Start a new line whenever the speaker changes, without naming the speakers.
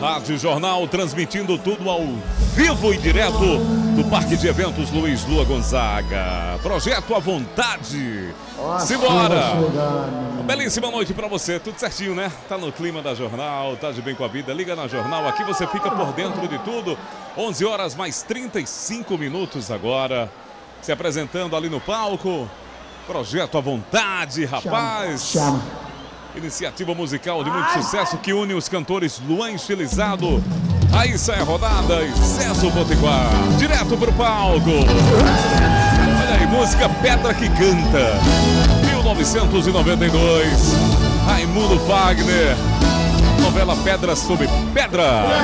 Rádio Jornal transmitindo tudo ao vivo e direto do Parque de Eventos Luiz Lua Gonzaga. Projeto à vontade. Simbora! Uma belíssima noite pra você, tudo certinho, né? Tá no clima da Jornal, tá de bem com a vida. Liga na Jornal, aqui você fica por dentro de tudo. 11 horas mais 35 minutos agora. Se apresentando ali no palco. Projeto à vontade, rapaz. Iniciativa musical de muito sucesso que une os cantores Luan Estilizado, Raíssa é Rodada e César Potiguar. Direto pro palco. Olha aí, música Pedra que Canta. 1992. Raimundo Fagner. Novela Pedra sobre Pedra.